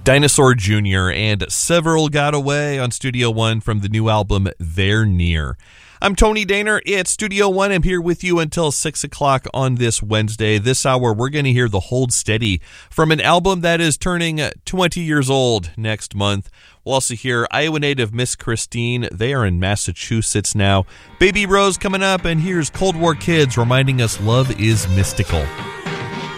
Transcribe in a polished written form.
Dinosaur Jr. and Several Got Away on Studio One from the new album They're Near. I'm Tony Daner. It's Studio One. I'm here with you until 6 o'clock on this Wednesday. This hour, we're going to hear the Hold Steady from an album that is turning 20 years old next month. We'll also hear Iowa native Miss Christine. They are in Massachusetts now. Baby Rose coming up, and here's Cold War Kids reminding us love is mystical.